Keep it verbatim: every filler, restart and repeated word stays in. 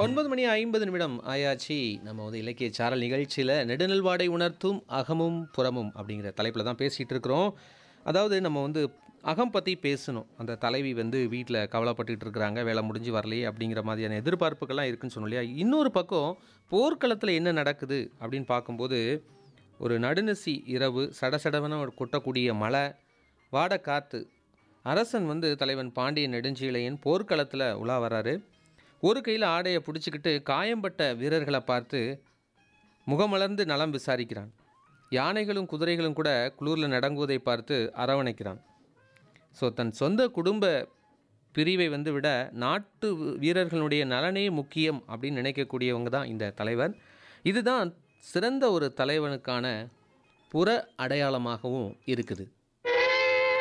ஒன்பது மணி ஐம்பது நிமிடம் ஆயாச்சு. நம்ம வந்து இலக்கிய சாரல் நிகழ்ச்சியில நெடுநல்வாடை உணர்த்தும் அகமும் புறமும் அப்படிங்கிற தலைப்பில தான் பேசிட்டு இருக்கிறோம். அதாவது நம்ம வந்து அகம் பத்தி பேசணும். அந்த தலைவி வந்து வீட்ல கவலைப்பட்டுட்டு இருக்கிறாங்க. வேலை முடிஞ்சு வரலையே அப்படிங்கிற மாதிரியான எதிர்பார்ப்புகள்லாம் இருக்குன்னு சொன்னோம் இல்லையா? இன்னொரு பக்கம் போர்க்களத்துல என்ன நடக்குது அப்படின்னு பார்க்கும்போது, ஒரு நடுநிசி இரவு சடசடவென ஒரு கொட்டக்கூடிய மழை, வாட காத்து. அரசன் வந்து தலைவன் பாண்டியன் நெடுஞ்செழியன் போர்க்களத்துல உலா வராரு. ஒரு கையில் ஆடையை பிடிச்சிக்கிட்டு காயம்பட்ட வீரர்களை பார்த்து முகமலர்ந்து நலம் விசாரிக்கிறான். யானைகளும் குதிரைகளும் கூட குளூரில் நடங்குவதை பார்த்து அரவணைக்கிறான். ஸோ தன் சொந்த குடும்ப பிரிவை வந்து விட நாட்டு வீரர்களுடைய நலனே முக்கியம் அப்படின்னு நினைக்கக்கூடியவங்க தான் இந்த தலைவர். இதுதான் சிறந்த ஒரு தலைவனுக்கான புற அடையாளமாகவும் இருக்குது.